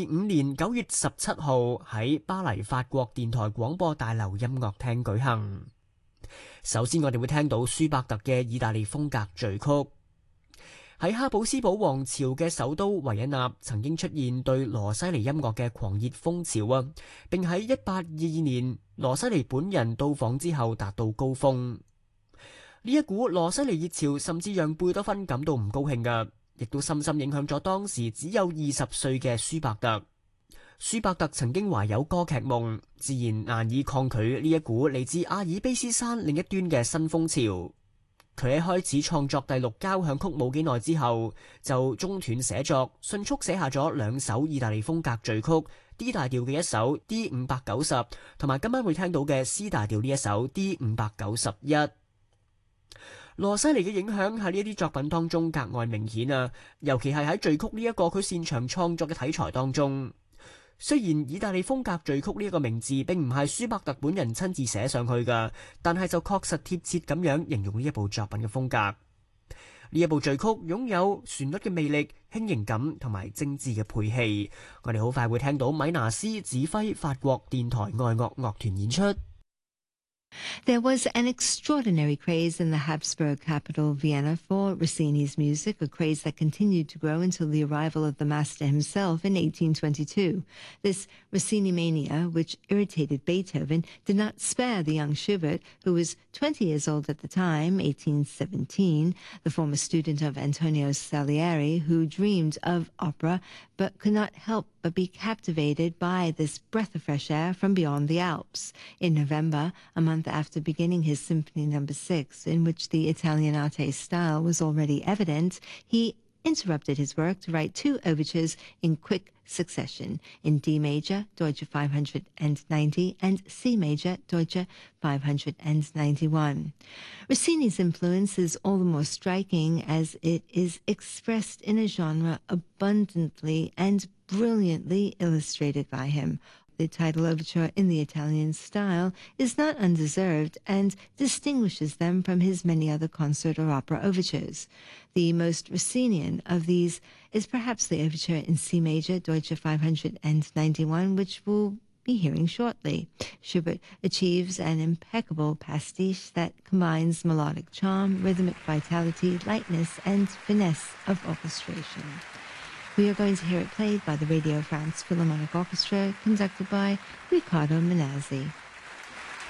2025年9月17號喺巴黎法國電台廣播大樓音樂廳舉行。首先我哋會聽到舒伯特嘅意大利風格序曲。喺哈布斯堡王朝嘅首都維也納曾經出現對羅西尼音樂嘅狂熱風潮啊，並喺1822年羅西尼本人到訪之後達到高峰。呢一股羅西尼熱潮甚至讓貝多芬感到唔高興㗎，亦都深深影響咗當時只有20歲嘅舒伯特。舒伯特曾經懷有歌劇夢，自然難以抗拒呢一股嚟自阿爾卑斯山另一端嘅新風潮。佢喺開始創作第6交響曲冇幾耐之後，就中斷寫作，迅速寫下咗2首意大利風格序曲 D 大調嘅一首 D590，同埋今晚會聽到嘅 C 大調呢一首 D591。羅西尼嘅影響喺呢一啲作品當中格外明顯啊，尤其係喺序曲呢一個佢擅長創作嘅題材當中。雖然意大利風格序曲呢一個名字並唔係舒伯特本人親自寫上去㗎，但係就確實貼切咁樣形容呢一部作品嘅風格。呢一部序曲擁有旋律嘅魅力、輕盈感同埋精緻嘅配器。我哋好快會聽到米拿斯指揮法國電台愛樂樂團演出。 There was an extraordinary craze in the Habsburg capital, Vienna, for Rossini's music, a craze that continued to grow until the arrival of the master himself in 1822. This Rossini mania, which irritated Beethoven, did not spare the young Schubert, who was 20 years old at the time, 1817, the former student of Antonio Salieri, who dreamed of opera but could not help but be captivated by this breath of fresh air from beyond the Alps. In November, a month after beginning his Symphony No. 6, in which the Italianate style was already evident, he interrupted his work to write 2 overtures in quick succession, in D major, Deutsche 590, and C major, Deutsche 591. Rossini's influence is all the more striking as it is expressed in a genre abundantly and brilliantly illustrated by him. The title overture in the Italian style is not undeserved and distinguishes them from his many other concert or opera overtures. The most Rossinian of these is perhaps the overture in C major, Deutsche 591, which we'll be hearing shortly. Schubert achieves an impeccable pastiche that combines melodic charm, rhythmic vitality, lightness, and finesse of orchestration. We are going to hear it played by the Radio France Philharmonic Orchestra, conducted by Riccardo Minazzi.